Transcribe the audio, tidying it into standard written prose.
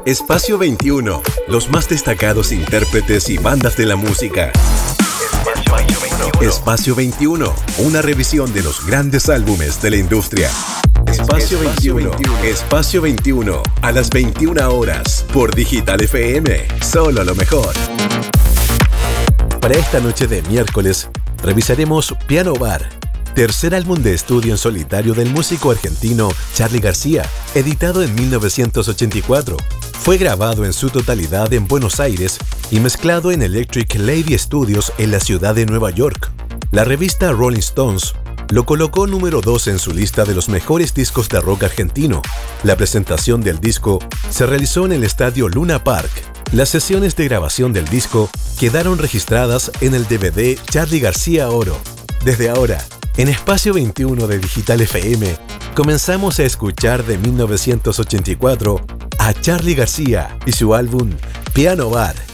Espacio 21, los más destacados intérpretes y bandas de la música. Espacio 21, una revisión de los grandes álbumes de la industria. Espacio 21, Espacio 21, a las 21 horas, por Digital FM, solo lo mejor. Para esta noche de miércoles, revisaremos Piano Bar, tercer álbum de estudio en solitario del músico argentino Charly García, editado en 1984. Fue grabado en su totalidad en Buenos Aires y mezclado en Electric Lady Studios en la ciudad de Nueva York. La revista Rolling Stones lo colocó número 2 en su lista de los mejores discos de rock argentino. La presentación del disco se realizó en el estadio Luna Park. Las sesiones de grabación del disco quedaron registradas en el DVD Charly García Oro. Desde ahora, en Espacio 21 de Digital FM, comenzamos a escuchar de 1984 a Charly García y su álbum Piano Bar.